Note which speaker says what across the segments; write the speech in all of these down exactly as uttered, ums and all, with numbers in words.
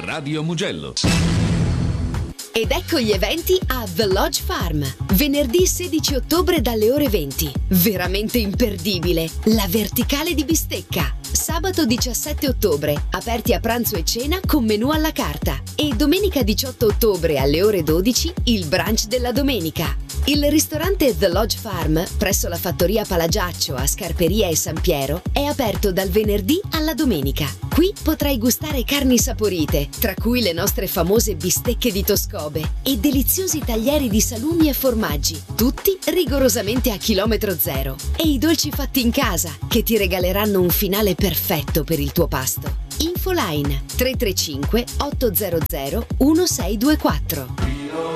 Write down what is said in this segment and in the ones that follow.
Speaker 1: Radio Mugello.
Speaker 2: Ed ecco gli eventi a The Lodge Farm. Venerdì sedici ottobre dalle ore venti. Veramente imperdibile. La verticale di bistecca. Sabato diciassette ottobre, aperti a pranzo e cena con menù alla carta. E domenica diciotto ottobre alle ore dodici, il brunch della domenica. Il ristorante The Lodge Farm, presso la fattoria Palagiaccio a Scarperia e San Piero, è aperto dal venerdì alla domenica. Qui potrai gustare carni saporite, tra cui le nostre famose bistecche di Toscobe e deliziosi taglieri di salumi e formaggi, tutti rigorosamente a chilometro zero. E i dolci fatti in casa, che ti regaleranno un finale perfetto per il tuo pasto. Infoline tre tre cinque otto zero zero uno sei due quattro.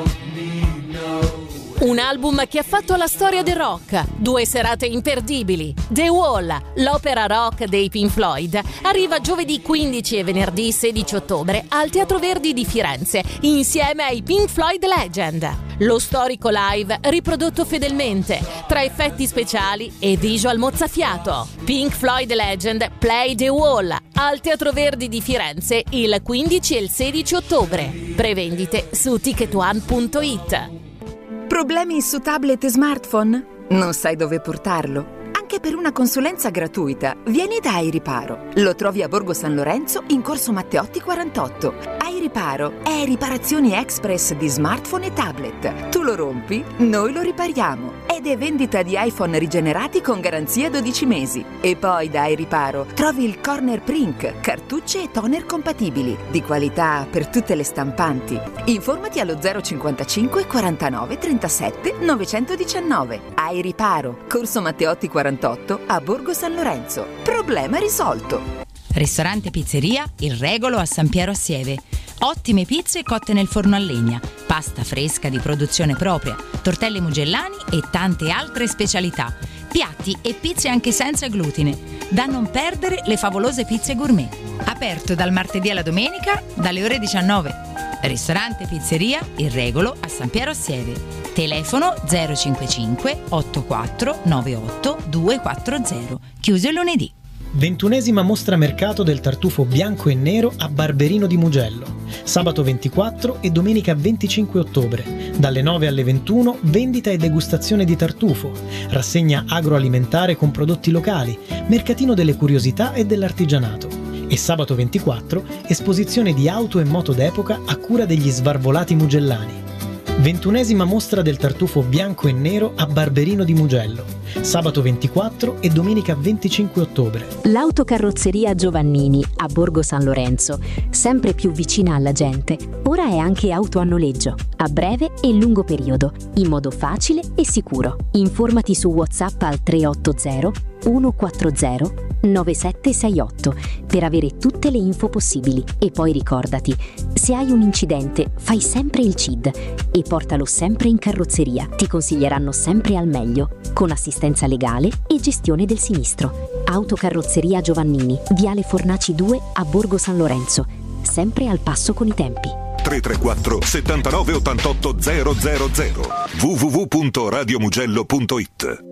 Speaker 3: Un album che ha fatto la storia del rock, due serate imperdibili. The Wall, l'opera rock dei Pink Floyd, arriva giovedì quindici e venerdì sedici ottobre al Teatro Verdi di Firenze, insieme ai Pink Floyd Legend. Lo storico live riprodotto fedelmente, tra effetti speciali e visual mozzafiato. Pink Floyd Legend Play The Wall, al Teatro Verdi di Firenze il quindici e il sedici ottobre. Prevendite su ticket one punto it.
Speaker 4: Problemi su tablet e smartphone? Non sai dove portarlo? Anche per una consulenza gratuita, vieni da iRiparo. Lo trovi a Borgo San Lorenzo in corso Matteotti quarantotto. iRiparo è riparazioni express di smartphone e tablet. Tu lo rompi, noi lo ripariamo. Ed è vendita di iPhone rigenerati con garanzia dodici mesi. E poi da iRiparo trovi il Corner Print, cartucce e toner compatibili, di qualità per tutte le stampanti. Informati allo zero cinquantacinque quarantanove trentasette novecentodiciannove. iRiparo, corso Matteotti quarantotto a Borgo San Lorenzo. Problema risolto.
Speaker 5: Ristorante Pizzeria Il Regolo a San Piero a Sieve. Ottime pizze cotte nel forno a legna, pasta fresca di produzione propria, tortelli mugellani e tante altre specialità. Piatti e pizze anche senza glutine. Da non perdere le favolose pizze gourmet. Aperto dal martedì alla domenica dalle ore diciannove. Ristorante Pizzeria Il Regolo a San Piero a Sieve. Telefono zero cinquantacinque ottantaquattro novantotto duecentoquaranta. Chiuso il lunedì.
Speaker 6: ventunesima mostra mercato del tartufo bianco e nero a Barberino di Mugello. Sabato ventiquattro e domenica venticinque ottobre. Dalle nove alle ventuno vendita e degustazione di tartufo, rassegna agroalimentare con prodotti locali, mercatino delle curiosità e dell'artigianato. E sabato ventiquattro esposizione di auto e moto d'epoca a cura degli Svarvolati Mugellani. ventunesima mostra del tartufo bianco e nero a Barberino di Mugello. Sabato ventiquattro e domenica venticinque ottobre.
Speaker 7: L'autocarrozzeria Giovannini a Borgo San Lorenzo, sempre più vicina alla gente, ora è anche auto a noleggio, a breve e lungo periodo, in modo facile e sicuro. Informati su WhatsApp al tre otto zero uno quattro zero nove sette sei otto per avere tutte le info possibili. E poi ricordati, se hai un incidente fai sempre il C I D e portalo sempre in carrozzeria. Ti consiglieranno sempre al meglio, con assistenza legale e gestione del sinistro. Autocarrozzeria Giovannini, Viale Fornaci due a Borgo San Lorenzo, sempre al passo con i tempi.
Speaker 8: tre tre quattro settantanove ottantotto zero zero zero w w w punto radio mugello punto it.